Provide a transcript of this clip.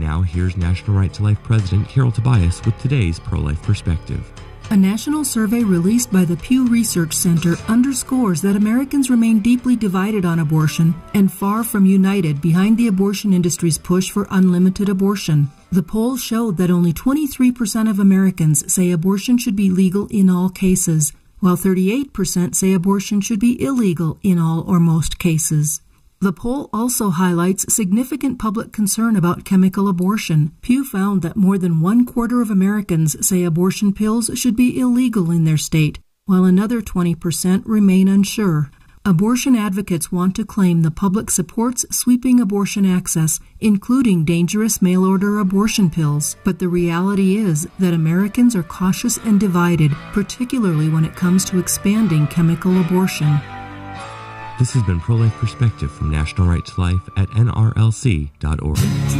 now, here's National Right to Life President Carol Tobias with today's pro-life perspective. A national survey released by the Pew Research Center underscores that Americans remain deeply divided on abortion and far from united behind the abortion industry's push for unlimited abortion. The poll showed that only 23% of Americans say abortion should be legal in all cases, while 38% say abortion should be illegal in all or most cases. The poll also highlights significant public concern about chemical abortion. Pew found that more than 1/4 of Americans say abortion pills should be illegal in their state, while another 20% remain unsure. Abortion advocates want to claim the public supports sweeping abortion access, including dangerous mail-order abortion pills. But the reality is that Americans are cautious and divided, particularly when it comes to expanding chemical abortion. This has been Pro-Life Perspective from National Right to Life at nrlc.org.